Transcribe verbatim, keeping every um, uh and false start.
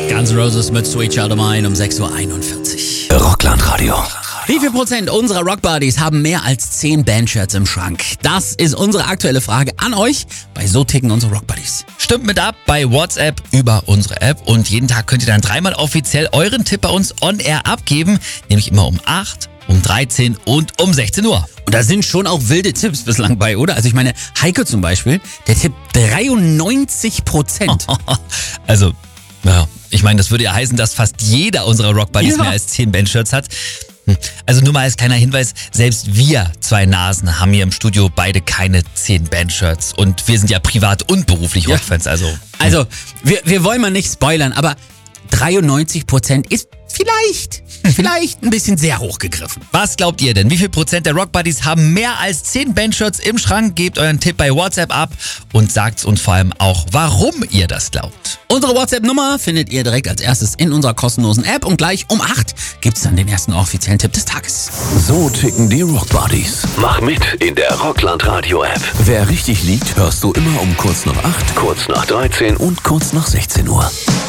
Guns N' Roses mit Sweet Child of Mine um sechs Uhr einundvierzig. Rockland-Radio. Wie viel Prozent unserer Rockbuddies haben mehr als zehn Bandshirts im Schrank? Das ist unsere aktuelle Frage an euch. Bei So ticken unsere Rockbuddies. Stimmt mit ab bei WhatsApp über unsere App und jeden Tag könnt ihr dann dreimal offiziell euren Tipp bei uns on air abgeben, nämlich immer um acht, um dreizehn und um sechzehn Uhr. Und da sind schon auch wilde Tipps bislang bei, oder? Also ich meine, Heike zum Beispiel, der tippt dreiundneunzig Prozent. Also, ja, ich meine, das würde ja heißen, dass fast jeder unserer Rockbuddies Ja. mehr als zehn Bandshirts hat. Also nur mal als kleiner Hinweis, selbst wir zwei Nasen haben hier im Studio beide keine zehn Bandshirts. Und wir sind ja privat und beruflich Ja. Rockfans, also... Also, wir, wir wollen mal nicht spoilern, aber dreiundneunzig Prozent ist vielleicht, vielleicht ein bisschen sehr hochgegriffen. Was glaubt ihr denn? Wie viel Prozent der Rockbuddies haben mehr als zehn Bandshirts im Schrank? Gebt euren Tipp bei WhatsApp ab und sagt uns vor allem auch, warum ihr das glaubt. Unsere WhatsApp-Nummer findet ihr direkt als erstes in unserer kostenlosen App und gleich um acht gibt's dann den ersten offiziellen Tipp des Tages. So ticken die Rockbuddies. Mach mit in der Rockland-Radio-App. Wer richtig liegt, hörst du immer um kurz nach acht, Kurz nach dreizehn und kurz nach sechzehn Uhr.